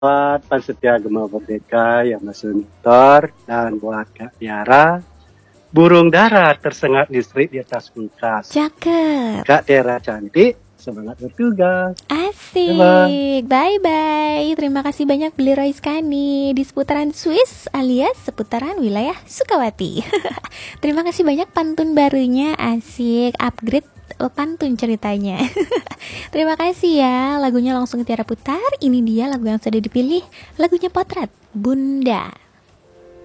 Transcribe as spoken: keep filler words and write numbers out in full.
Buat Pan Setia Gema Merdeka yang Masuntor dan buat Kak Tiara, burung dara tersengat listrik di atas kulkas. Cakep. Kak Tiara cantik, semangat bertugas. Asik. Bye-bye. Terima kasih banyak Beli Roiskani di seputaran Swiss alias seputaran wilayah Sukawati. Terima kasih banyak pantun barunya. Asik. Upgrade pantun ceritanya. Terima kasih ya. Lagunya langsung Tiara putar. Ini dia lagu yang sudah dipilih. Lagunya Potret Bunda.